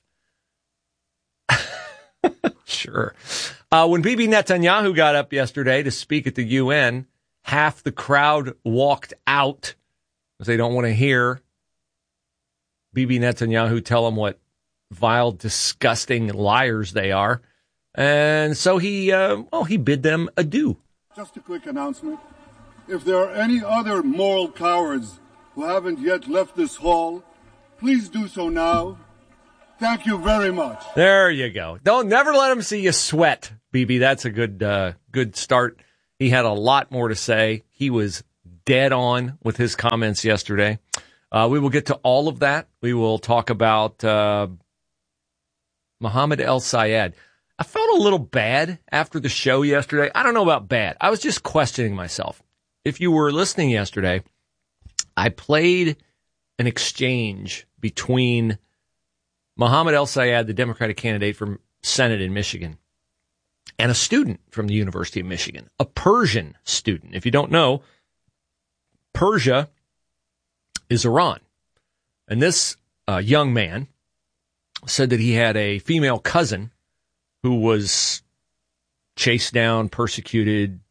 Sure. When Bibi Netanyahu got up yesterday to speak at the UN, half the crowd walked out because they don't want to hear Bibi Netanyahu tell them what vile, disgusting liars they are. And so he bid them adieu. Just a quick announcement. If there are any other moral cowards who haven't yet left this hall, please do so now. Thank you very much. There you go. Don't never let them see you sweat, Bibi. That's a good start. He had a lot more to say. He was dead on with his comments yesterday. We will get to all of that. We will talk about Mohammed El-Sayed. I felt a little bad after the show yesterday. I don't know about bad. I was just questioning myself. If you were listening yesterday, I played an exchange between Mohammed El-Sayed, the Democratic candidate for Senate in Michigan, and a student from the University of Michigan, a Persian student. If you don't know, Persia is Iran. And this young man said that he had a female cousin who was chased down, persecuted,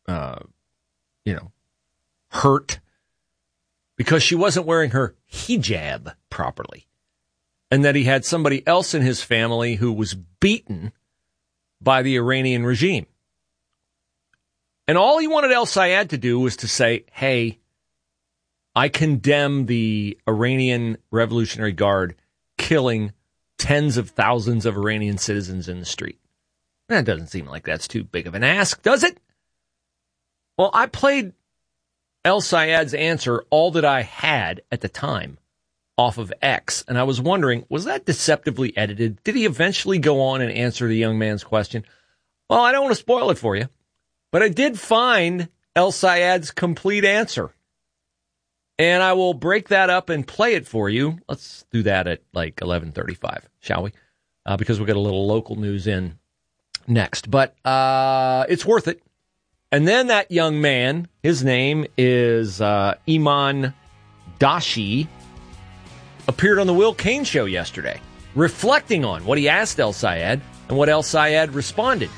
hurt because she wasn't wearing her hijab properly. And that he had somebody else in his family who was beaten by the Iranian regime. And all he wanted El-Sayed to do was to say, hey, I condemn the Iranian Revolutionary Guard killing tens of thousands of Iranian citizens in the street. That doesn't seem like that's too big of an ask, does it? Well, I played El-Sayed's answer, all that I had at the time, off of X, and I was wondering, was that deceptively edited? Did he eventually go on and answer the young man's question? Well, I don't want to spoil it for you, but I did find El-Sayed's complete answer. And I will break that up and play it for you. Let's do that at like 11:35, shall we? Because we'll get a little local news in next. But it's worth it. And then that young man, his name is Iman Dashi, appeared on the Will Cain Show yesterday, reflecting on what he asked El-Sayed and what El-Sayed responded.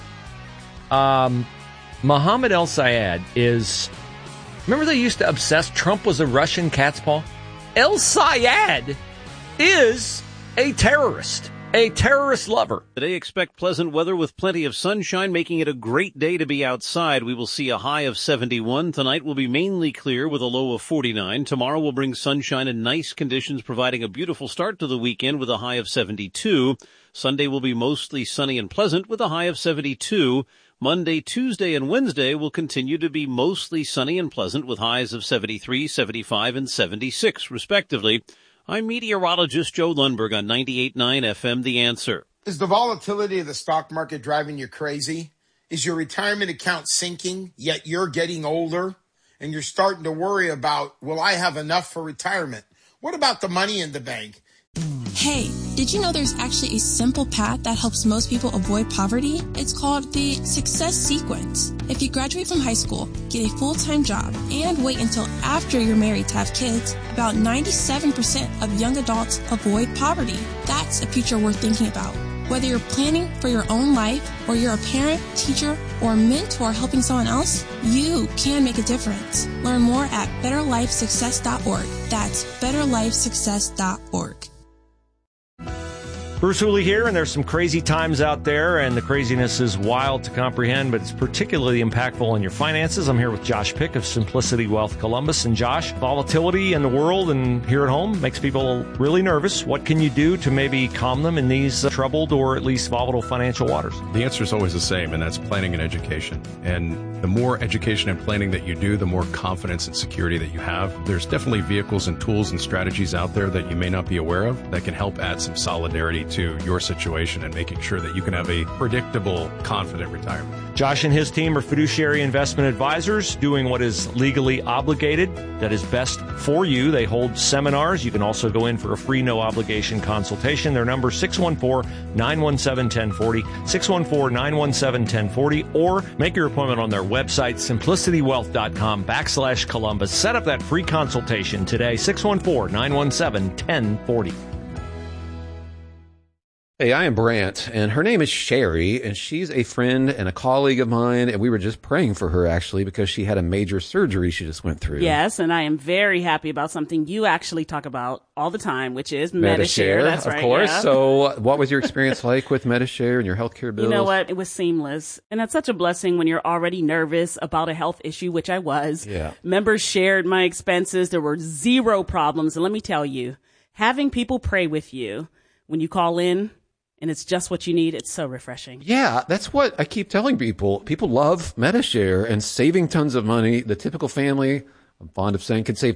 Mohammed El-Sayed is... Remember they used to obsess Trump was a Russian cat's paw? El-Sayed is a terrorist lover. Today, expect pleasant weather with plenty of sunshine, making it a great day to be outside. We will see a high of 71. Tonight will be mainly clear with a low of 49. Tomorrow will bring sunshine and nice conditions, providing a beautiful start to the weekend with a high of 72. Sunday will be mostly sunny and pleasant with a high of 72. Monday, Tuesday, and Wednesday will continue to be mostly sunny and pleasant with highs of 73, 75, and 76, respectively. I'm meteorologist Joe Lundberg on 98.9 FM, The Answer. Is the volatility of the stock market driving you crazy? Is your retirement account sinking, yet you're getting older? And you're starting to worry about, will I have enough for retirement? What about the money in the bank? Hey, did you know there's actually a simple path that helps most people avoid poverty? It's called the Success Sequence. If you graduate from high school, get a full-time job, and wait until after you're married to have kids, about 97% of young adults avoid poverty. That's a future worth thinking about. Whether you're planning for your own life, or you're a parent, teacher, or mentor helping someone else, you can make a difference. Learn more at betterlifesuccess.org. That's betterlifesuccess.org. Bruce Hooley here, and there's some crazy times out there, and the craziness is wild to comprehend, but it's particularly impactful on your finances. I'm here with Josh Pick of Simplicity Wealth Columbus. And Josh, volatility in the world and here at home makes people really nervous. What can you do to maybe calm them in these troubled or at least volatile financial waters? The answer is always the same, and that's planning and education. And the more education and planning that you do, the more confidence and security that you have. There's definitely vehicles and tools and strategies out there that you may not be aware of that can help add some solidarity to your situation and making sure that you can have a predictable, confident retirement. Josh and his team are fiduciary investment advisors doing what is legally obligated, that is best for you. They hold seminars. You can also go in for a free, no obligation consultation. Their number 614-917-1040, 614-917-1040, or make your appointment on their website, simplicitywealth.com/Columbus. Set up that free consultation today, 614-917-1040. Hey, I am Brant, and her name is Sherry, and she's a friend and a colleague of mine, and we were just praying for her, actually, because she had a major surgery she just went through. Yes, and I am very happy about something you actually talk about all the time, which is Medi-Share. That's right. Of course. Yeah. So what was your experience like with Medi-Share and your healthcare bills? You know what? It was seamless. And that's such a blessing when you're already nervous about a health issue, which I was. Yeah. Members shared my expenses. There were zero problems. And let me tell you, having people pray with you when you call in, and it's just what you need, it's so refreshing. Yeah, that's what I keep telling people. People love Medi-Share and saving tons of money. The typical family, I'm fond of saying, could save